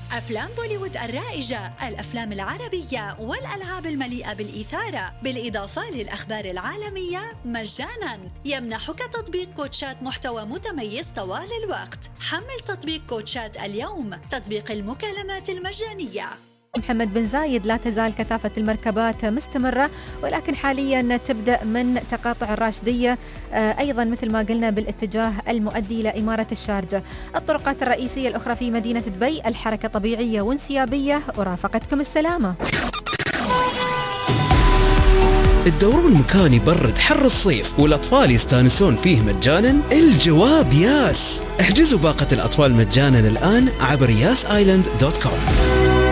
أفلام بوليوود الرائجة، الأفلام العربية والألعاب المليئة بالإثارة، بالإضافة للأخبار العالمية مجاناً. يمنحك تطبيق كوتشات محتوى متميز طوال الوقت. حمل تطبيق كوتشات اليوم، تطبيق المكالمات المجانية. محمد بن زايد لا تزال كثافة المركبات مستمرة، ولكن حاليا تبدأ من تقاطع الراشدية أيضا مثل ما قلنا بالاتجاه المؤدي إلى إمارة الشارجة. الطرقات الرئيسية الأخرى في مدينة دبي الحركة طبيعية وانسيابية، ورافقتكم السلامة. الدورون المكان يبرد حر الصيف والأطفال يستانسون فيه مجانا؟ الجواب ياس. احجزوا باقة الأطفال مجانا الآن عبر yasisland.com.